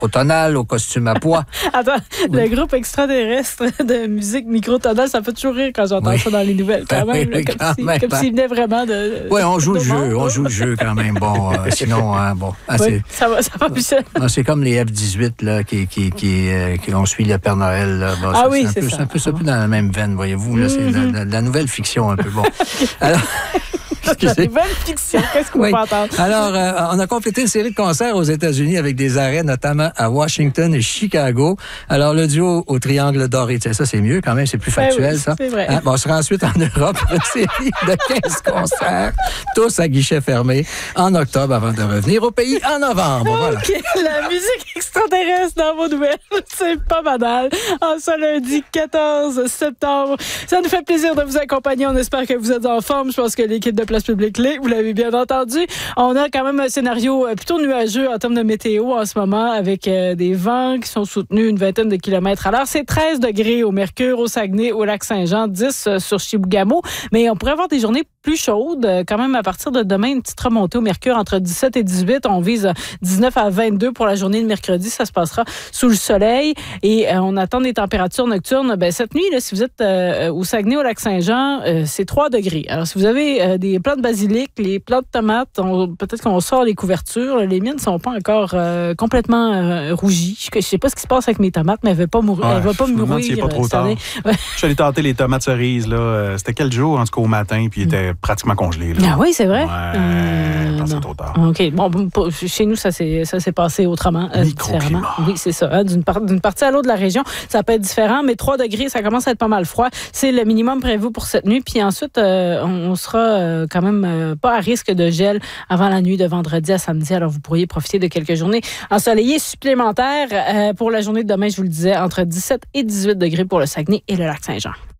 au tonal, au costume à pois. Attends, le groupe extraterrestre de musique microtonale, ça fait toujours rire quand j'entends ça dans les nouvelles, quand même. Oui, comme s'il venait vraiment de... Oui, on joue le jeu quand même. Bon, sinon, bon. Oui, ça va plus ça. C'est comme les F-18, là, qui ont suivi le Père Noël. Là. Bon, oui, c'est ça. C'est un peu dans la même veine, voyez-vous. Là, c'est la nouvelle fiction, un peu. Bon. Alors... La nouvelle fiction, qu'est-ce qu'on peut entendre? Alors, on a complété une série de concerts aux États-Unis avec des arrêts, notamment à Washington et Chicago. Alors, le duo au Triangle Doré, ça, c'est mieux quand même, c'est plus factuel, ça. C'est vrai. On sera ensuite en Europe pour une série de 15 concerts, tous à guichet fermé, en octobre, avant de revenir au pays en novembre. Voilà. OK, la musique extraterrestre dans vos nouvelles, c'est pas banal. En ce lundi 14 septembre, ça nous fait plaisir de vous accompagner. On espère que vous êtes en forme. Je pense que l'équipe de Place Publique l'est, vous l'avez bien entendu. On a quand même un scénario plutôt nuageux en termes de météo en ce moment, avec des vents qui sont soutenus une vingtaine de kilomètres à l'heure. C'est 13 degrés au Mercure, au Saguenay, au Lac-Saint-Jean, 10 sur Chibougamau. Mais on pourrait avoir des journées plus chaudes. Quand même, à partir de demain, une petite remontée au Mercure entre 17 et 18. On vise 19 à 22 pour la journée de mercredi. Ça se passera sous le soleil. Et on attend des températures nocturnes. Cette nuit, là, si vous êtes au Saguenay, au Lac-Saint-Jean, c'est 3 degrés. Alors, si vous avez des plants de basilic, les plants de tomates, peut-être qu'on sort les couvertures. Les miennes ne sont pas encore complètement rougies. Je ne sais pas ce qui se passe avec mes tomates, mais elle ne va pas mourir. Elle va pas mourir. C'est pas trop tard. Je suis allé tenter les tomates cerises. Là. C'était quel jour, en tout cas au matin, puis ils étaient pratiquement congelés. Là. Ah oui, c'est vrai? C'est trop tard. OK. Bon, chez nous, ça s'est passé autrement. Différemment. Oui, c'est ça. D'une partie à l'autre de la région, ça peut être différent, mais 3 degrés, ça commence à être pas mal froid. C'est le minimum prévu pour cette nuit. Puis ensuite, on sera quand même pas à risque de gel avant la nuit de vendredi à samedi. Alors, vous pourriez profiter de quelques journées ensoleillées supplémentaires pour la journée de demain, je vous le disais, entre 17 et 18 degrés pour le Saguenay et le Lac-Saint-Jean.